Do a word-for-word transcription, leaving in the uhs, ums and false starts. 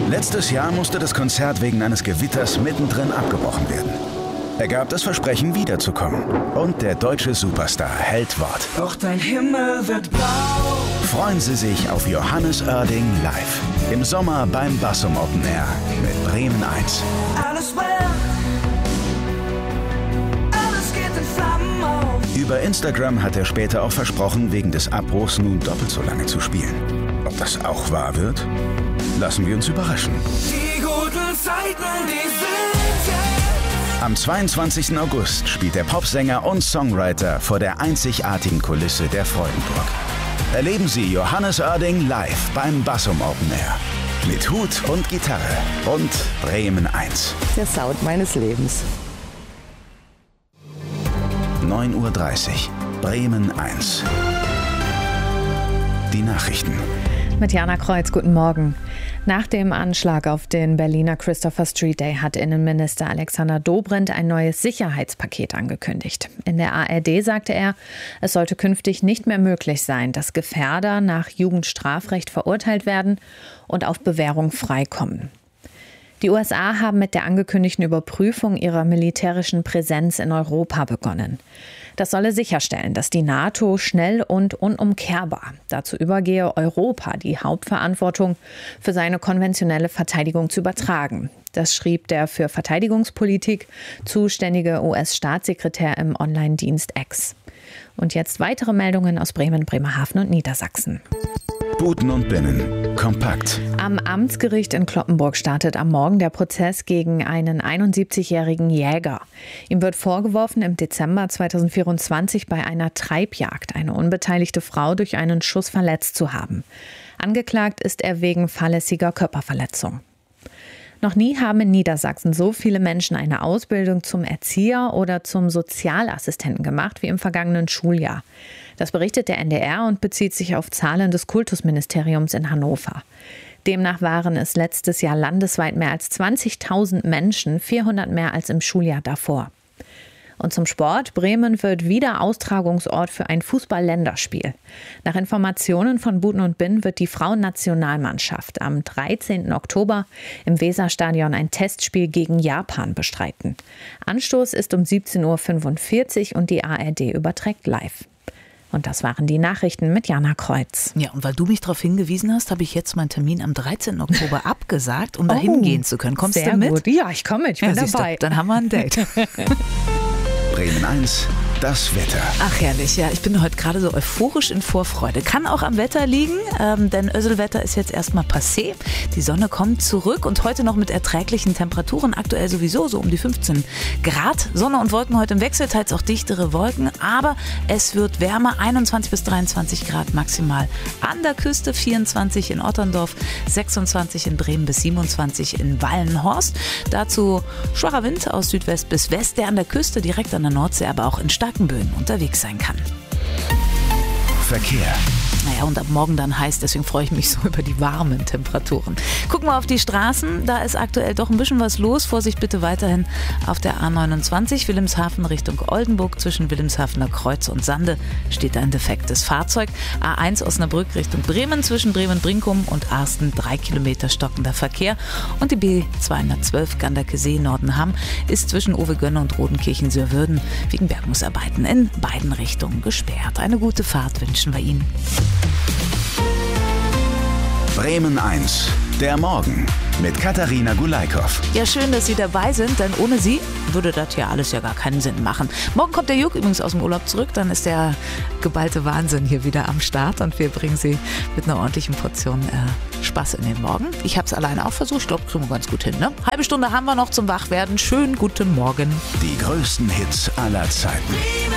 Letztes Jahr musste das Konzert wegen eines Gewitters mittendrin abgebrochen werden. Er gab das Versprechen, wiederzukommen. Und der deutsche Superstar hält Wort. Doch dein Himmel wird blau. Freuen Sie sich auf Johannes Oerding live. Im Sommer beim Bassum Open Air mit Bremen eins. Alles well. Alles geht in Flammen auf. Über Instagram hat er später auch versprochen, wegen des Abbruchs nun doppelt so lange zu spielen. Ob das auch wahr wird? Lassen wir uns überraschen. Die guten Zeiten, die sind jetzt. Am zweiundzwanzigsten August spielt der Popsänger und Songwriter vor der einzigartigen Kulisse der Freudenburg. Erleben Sie Johannes Oerding live beim Bassum Open Air. Mit Hut und Gitarre und Bremen eins. Der Sound meines Lebens. neun Uhr dreißig. Bremen eins. Die Nachrichten. Mit Jana Kreuz, guten Morgen. Nach dem Anschlag auf den Berliner Christopher Street Day hat Innenminister Alexander Dobrindt ein neues Sicherheitspaket angekündigt. In der A R D sagte er, es sollte künftig nicht mehr möglich sein, dass Gefährder nach Jugendstrafrecht verurteilt werden und auf Bewährung freikommen. Die U S A haben mit der angekündigten Überprüfung ihrer militärischen Präsenz in Europa begonnen. Das solle sicherstellen, dass die NATO schnell und unumkehrbar dazu übergehe, Europa die Hauptverantwortung für seine konventionelle Verteidigung zu übertragen. Das schrieb der für Verteidigungspolitik zuständige U S-Staatssekretär im Online-Dienst X. Und jetzt weitere Meldungen aus Bremen, Bremerhaven und Niedersachsen. Buten und Binnen. Kompakt. Am Amtsgericht in Cloppenburg startet am Morgen der Prozess gegen einen einundsiebzigjährigen Jäger. Ihm wird vorgeworfen, im Dezember zweitausendvierundzwanzig bei einer Treibjagd eine unbeteiligte Frau durch einen Schuss verletzt zu haben. Angeklagt ist er wegen fahrlässiger Körperverletzung. Noch nie haben in Niedersachsen so viele Menschen eine Ausbildung zum Erzieher oder zum Sozialassistenten gemacht wie im vergangenen Schuljahr. Das berichtet der N D R und bezieht sich auf Zahlen des Kultusministeriums in Hannover. Demnach waren es letztes Jahr landesweit mehr als zwanzigtausend Menschen, vierhundert mehr als im Schuljahr davor. Und zum Sport. Bremen wird wieder Austragungsort für ein Fußball-Länderspiel. Nach Informationen von Buten und Binnen wird die Frauennationalmannschaft am dreizehnten Oktober im Weserstadion ein Testspiel gegen Japan bestreiten. Anstoß ist um siebzehn Uhr fünfundvierzig und die A R D überträgt live. Und das waren die Nachrichten mit Jana Kreuz. Ja, und weil du mich darauf hingewiesen hast, habe ich jetzt meinen Termin am dreizehnten Oktober abgesagt, um da oh, hingehen zu können. Kommst sehr du mit? Gut. Ja, ich komme mit, ich bin ja, dabei. Du, dann haben wir ein Date. Bremen eins, das Wetter. Ach herrlich, ja, ich bin heute gerade so euphorisch in Vorfreude. Kann auch am Wetter liegen, ähm, denn Össelwetter ist jetzt erstmal passé. Die Sonne kommt zurück und heute noch mit erträglichen Temperaturen, aktuell sowieso so um die fünfzehn Grad. Sonne und Wolken heute im Wechsel, teils auch dichtere Wolken, aber es wird wärmer, einundzwanzig bis dreiundzwanzig Grad maximal an der Küste, vierundzwanzig in Otterndorf, sechsundzwanzig in Bremen bis siebenundzwanzig in Wallenhorst. Dazu schwacher Wind aus Südwest bis West, der an der Küste direkt an der Nordsee, aber auch in starken Böen unterwegs sein kann. Verkehr. Naja, und ab morgen dann heiß, deswegen freue ich mich so über die warmen Temperaturen. Gucken wir auf die Straßen, da ist aktuell doch ein bisschen was los. Vorsicht bitte weiterhin auf der A neunundzwanzig, Wilhelmshaven Richtung Oldenburg. Zwischen Wilhelmshavener Kreuz und Sande steht ein defektes Fahrzeug. A eins Osnabrück Richtung Bremen, zwischen Bremen-Brinkum und Arsten drei Kilometer stockender Verkehr. Und die B zweihundertzwölf Ganderkesee-Nordenham ist zwischen Owe-Gönne und Rodenkirchen-Sörwürden wegen Bergungsarbeiten in beiden Richtungen gesperrt. Eine gute Fahrt wünschen wir Ihnen. Bremen eins, der Morgen mit Katharina Gulaikow. Ja, schön, dass Sie dabei sind, denn ohne Sie würde das ja alles ja gar keinen Sinn machen. Morgen kommt der Jörg übrigens aus dem Urlaub zurück, dann ist der geballte Wahnsinn hier wieder am Start und wir bringen Sie mit einer ordentlichen Portion äh, Spaß in den Morgen. Ich habe es alleine auch versucht, ich glaube, kriegen wir ganz gut hin. Ne? Halbe Stunde haben wir noch zum Wachwerden. Schönen guten Morgen. Die größten Hits aller Zeiten.